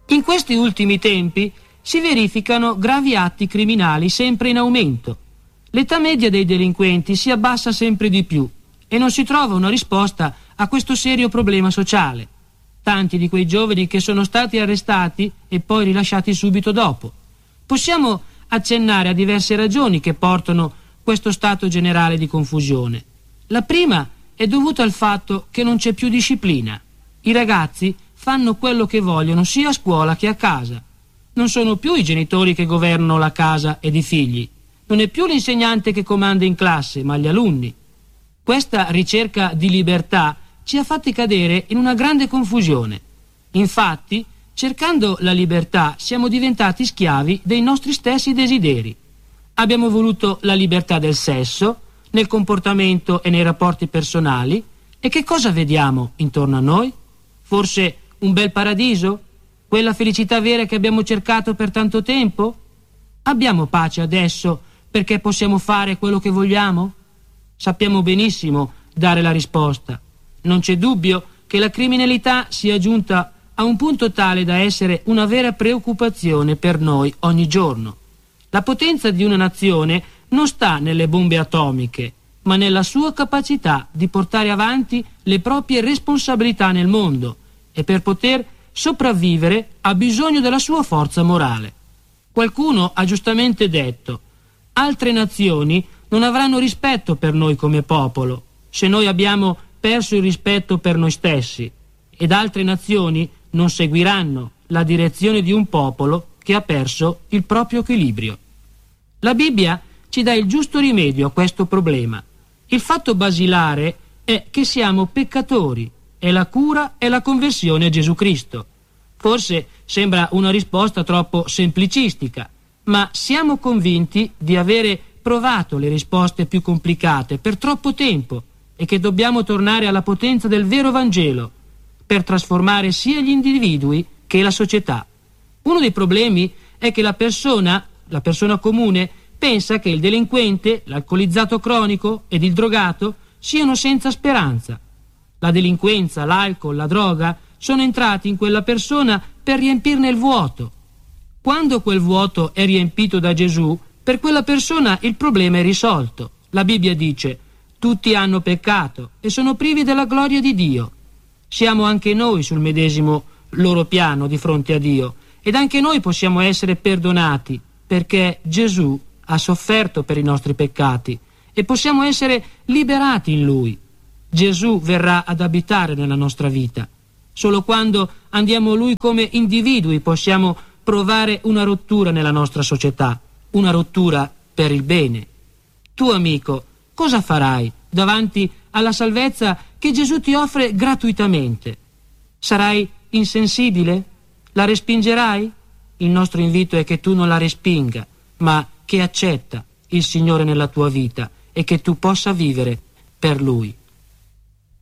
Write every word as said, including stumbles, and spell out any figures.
In questi ultimi tempi si verificano gravi atti criminali sempre in aumento. L'età media dei delinquenti si abbassa sempre di più e non si trova una risposta a questo serio problema sociale. Tanti di quei giovani che sono stati arrestati e poi rilasciati subito dopo. Possiamo accennare a diverse ragioni che portano questo stato generale di confusione. La prima è dovuta al fatto che non c'è più disciplina. I ragazzi fanno quello che vogliono sia a scuola che a casa. Non sono più i genitori che governano la casa ed i figli. Non è più l'insegnante che comanda in classe, ma gli alunni. Questa ricerca di libertà ci ha fatti cadere in una grande confusione. Infatti, cercando la libertà, siamo diventati schiavi dei nostri stessi desideri. Abbiamo voluto la libertà del sesso, nel comportamento e nei rapporti personali. E che cosa vediamo intorno a noi? Forse un bel paradiso? Quella felicità vera che abbiamo cercato per tanto tempo? Abbiamo pace adesso perché possiamo fare quello che vogliamo? Sappiamo benissimo dare la risposta. Non c'è dubbio che la criminalità sia giunta a un punto tale da essere una vera preoccupazione per noi ogni giorno. La potenza di una nazione non sta nelle bombe atomiche, ma nella sua capacità di portare avanti le proprie responsabilità nel mondo, e per poter sopravvivere ha bisogno della sua forza morale. Qualcuno ha giustamente detto: altre nazioni non avranno rispetto per noi come popolo, se noi abbiamo perso il rispetto per noi stessi, ed altre nazioni non seguiranno la direzione di un popolo che ha perso il proprio equilibrio. La Bibbia ci dà il giusto rimedio a questo problema. Il fatto basilare è che siamo peccatori e la cura è la conversione a Gesù Cristo. Forse sembra una risposta troppo semplicistica, ma siamo convinti di avere provato le risposte più complicate per troppo tempo e che dobbiamo tornare alla potenza del vero Vangelo per trasformare sia gli individui che la società. Uno dei problemi è che la persona, la persona comune, pensa che il delinquente, l'alcolizzato cronico ed il drogato siano senza speranza. La delinquenza, l'alcol, la droga sono entrati in quella persona per riempirne il vuoto. Quando quel vuoto è riempito da Gesù, per quella persona il problema è risolto. La Bibbia dice: tutti hanno peccato e sono privi della gloria di Dio. Siamo anche noi sul medesimo loro piano di fronte a Dio, ed anche noi possiamo essere perdonati perché Gesù ha sofferto per i nostri peccati e possiamo essere liberati in Lui. Gesù verrà ad abitare nella nostra vita. Solo quando andiamo a Lui come individui possiamo provare una rottura nella nostra società, una rottura per il bene. Tu, amico, cosa farai davanti alla salvezza che Gesù ti offre gratuitamente? Sarai insensibile? La respingerai? Il nostro invito è che tu non la respinga, ma che accetta il Signore nella tua vita e che tu possa vivere per Lui.